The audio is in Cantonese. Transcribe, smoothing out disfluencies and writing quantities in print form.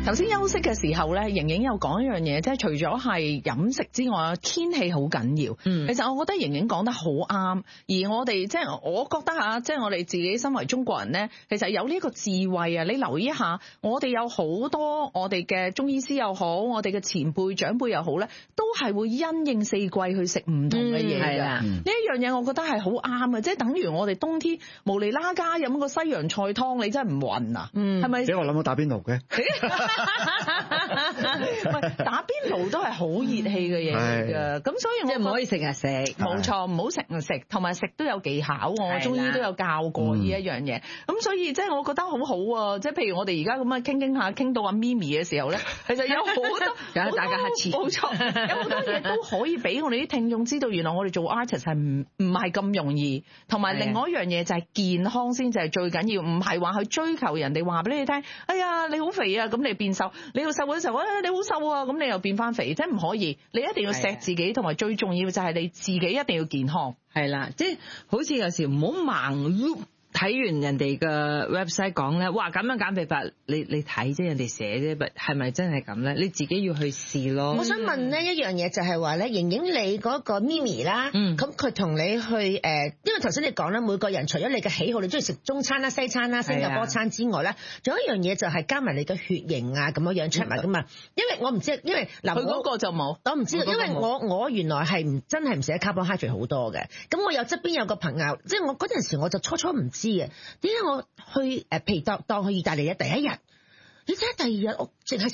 頭先休息嘅時候咧，瑩瑩有講一樣嘢，即係除咗係飲食之外，天氣好緊要。其實我覺得瑩瑩講得好啱，而我哋即係我覺得嚇，即係我哋自己身為中國人咧，其實有呢個智慧啊！你留意一下，我哋有好多我哋嘅中醫師又好，我哋嘅前輩長輩又好咧，都係會因應四季去食唔同嘅嘢㗎。呢一樣嘢我覺得係好啱啊！即係等於我哋冬天無厘啦家飲個西洋菜湯，你真係唔暈啊？係咪？ 俾我諗到打邊爐嘅。 打邊爐都係好熱氣嘅嘢嚟㗎，咁所以我即係唔可以成日食， 冇錯，唔好成日食，同埋食都有技巧，我中醫都有教過呢一樣嘢，咁所以即係我覺得好好啊！即係譬如我哋而家咁樣傾下，傾到阿咪咪嘅時候咧，其實有好多大家下次冇錯，有好多嘢都可以俾我哋啲聽眾知道，原來我哋做 artist 係唔係咁容易，同埋另外一樣嘢就係健康先至係最緊要，唔係話去追求人哋話俾你聽，哎呀你好肥啊，咁你變瘦，你要瘦嘅時候，你好瘦啊，咁你又變翻肥，即係唔可以，你一定要錫自己，同埋最重要就係你自己一定要健康。 係啦，即係好似有時唔好盲碌。睇完人哋嘅 website 講咧，哇咁樣減肥法，你睇啫，人哋寫啫，係咪真係咁咧？你自己要去試咯。 我想問呢一樣嘢就係話咧，瑩瑩你嗰個咪咪啦，咁佢同你去因為頭先你講啦，每個人除咗你嘅喜好，你中意食中餐啦、西餐啦、新加坡餐之外咧，仲有一樣嘢就係加埋你嘅血型啊咁樣 check 埋噶嘛。因為我唔知，因為嗱佢嗰個就冇， 我唔知道，因為我原來係真係唔食得 carbohydrate 好多嘅。咁我有側邊有個朋友，即係我嗰陣時我就初唔知嘅，點解我去譬如當去意大利嘅第一日，你睇下第二日我淨係